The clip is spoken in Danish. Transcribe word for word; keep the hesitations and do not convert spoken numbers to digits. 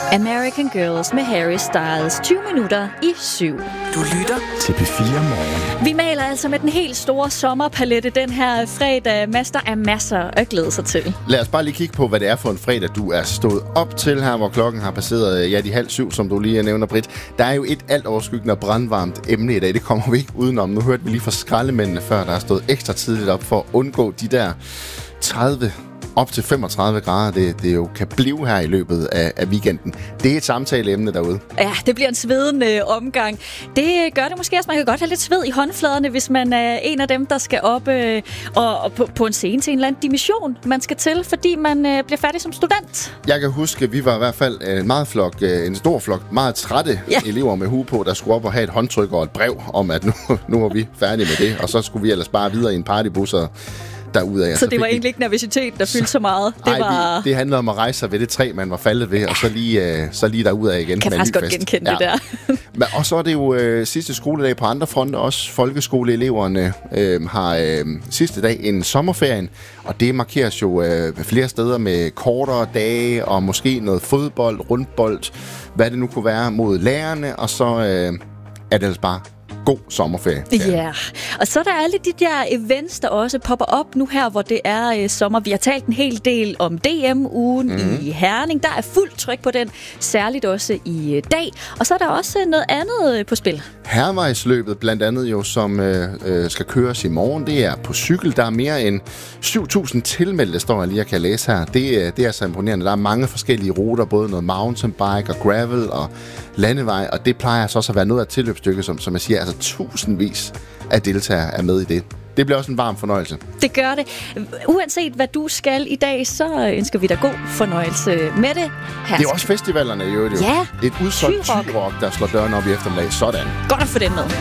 American Girls med Harry Styles. tyve minutter i syv. Du lytter til P fire Morgen. Vi maler altså med den helt store sommerpalette den her fredag. Mads, der er masser at glæde sig til. Lad os bare lige kigge på, hvad det er for en fredag, du er stået op til her, hvor klokken har passeret, ja, de halv syv, som du lige nævner, Britt. Der er jo et alt overskyggende og brandvarmt emne i dag. Det kommer vi ikke udenom. Nu hørte vi lige fra skraldemændene før, der har stået ekstra tidligt op for at undgå de der tredive op til femogtredive grader, det, det jo kan blive her i løbet af, af weekenden. Det er et samtaleemne derude. Ja, det bliver en svedende også Det gør det måske også. Man kan godt have lidt sved i håndfladerne, hvis man er en af dem, der skal op øh, og, og på, på en scene til en eller anden dimission, man skal til, fordi man øh, bliver færdig som student. Jeg kan huske, at vi var i hvert fald en meget flok, en stor flok, meget trætte ja. elever med hue på, der skulle op og have et håndtryk og et brev om, at nu, nu var vi færdige med det, og så skulle vi ellers bare videre i en partybus og derudad. Så det var egentlig ikke nervøsitet, der fyldte så meget? Det Ej, var... det handlede om at rejse sig ved det træ, man var faldet ved, og så lige, øh, så lige derudad igen. Kan med faktisk godt genkende ja. det der. Men, og så er det jo øh, sidste skoledag på andre fronter. Også folkeskoleeleverne øh, har øh, sidste dag en sommerferien, og det markeres jo øh, flere steder med kortere dage, og måske noget fodbold, rundbold, hvad det nu kunne være mod lærerne, og så øh, er det altså bare god sommerferie. Ja, yeah. Og så er der alle de der events, der også popper op nu her, hvor det er øh, sommer. Vi har talt en hel del om D M-ugen mm-hmm. i Herning. Der er fuldt tryk på den, særligt også i øh, dag. Og så er der også noget andet øh, på spil. Hærvejsløbet blandt andet jo, som øh, øh, skal køres i morgen, det er på cykel. Der er mere end syv tusind tilmeldte, står jeg lige og kan læse her. Det, øh, det er så imponerende. Der er mange forskellige ruter, både noget mountainbike og gravel og landevej, og det plejer så også at være noget af et tilløbsstykke, som, som jeg siger, altså tusindvis af deltagere er med i det. Det bliver også en varm fornøjelse. Det gør det. Uanset hvad du skal i dag, så ønsker vi dig god fornøjelse med det. Her det er også festivalerne, jo. Det ja. Et udsolgt Thyrock, der slår døren op i eftermiddag. Sådan. Godt at få den med.